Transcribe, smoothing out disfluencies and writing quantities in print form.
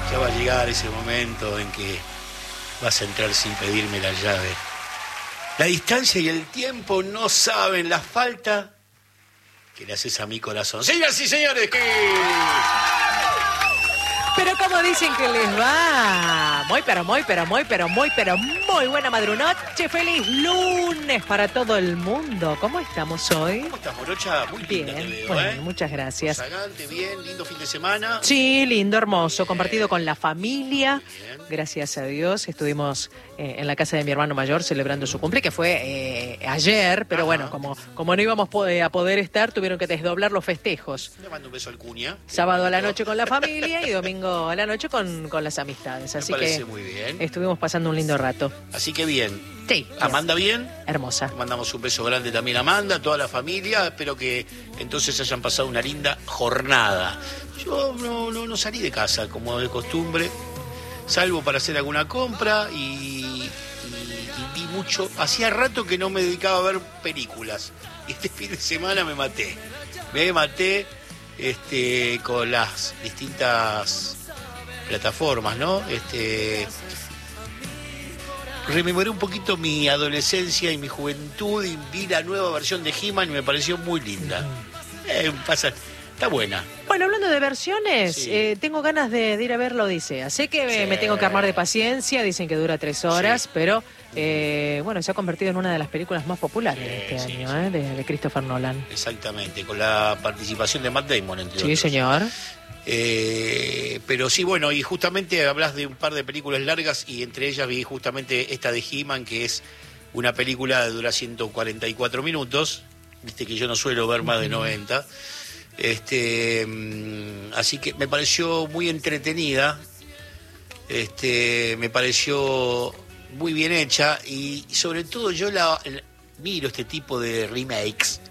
Ya va a llegar ese momento en que vas a entrar sin pedirme la llave. La distancia y el tiempo no saben la falta que le haces a mi corazón. Señoras y señores, que... Pero como dicen que les va, muy buena madrunoche, feliz lunes para todo el mundo. ¿Cómo estamos hoy? ¿Cómo estás, Morocha? Muy linda te veo, bueno, muchas gracias. Sagante, bien, lindo fin de semana. Sí, lindo, hermoso, Bien. Compartido con la familia. Bien. Gracias a Dios. Estuvimos en la casa de mi hermano mayor celebrando su cumple, que fue ayer, pero bueno, como no íbamos a poder estar, tuvieron que desdoblar los festejos. Le mando un beso al Cuña. Sábado a la noche con la familia y domingo a la noche con las amistades. Así Me parece que muy bien. estuvimos pasando un lindo rato. Así que bien. Sí. Amanda bien. Hermosa. Le mandamos un beso grande también a Amanda, a toda la familia. Espero que entonces hayan pasado una linda jornada. Yo no salí de casa como de costumbre, salvo para hacer alguna compra y vi mucho. Hacía rato que no me dedicaba a ver películas. Y este fin de semana me maté. Con las distintas plataformas, ¿no? Rememoré un poquito mi adolescencia y mi juventud y vi la nueva versión de He-Man y me pareció muy linda. Está buena. Bueno, hablando de versiones, Sí. tengo ganas de ir a ver la Odisea. Sé que Sí. me tengo que armar de paciencia, dicen que dura 3 horas, Sí. pero bueno, se ha convertido en una de las películas más populares de este Sí, año, sí. De Christopher Nolan. Exactamente, con la participación de Matt Damon, entre Sí, otros. señor. Pero sí, bueno, y justamente hablas de un par de películas largas y entre ellas vi justamente esta de He-Man, que es una película que dura 144 minutos, viste que yo no suelo ver más de 90, así que me pareció muy entretenida, me pareció muy bien hecha y sobre todo yo miro este tipo de remakes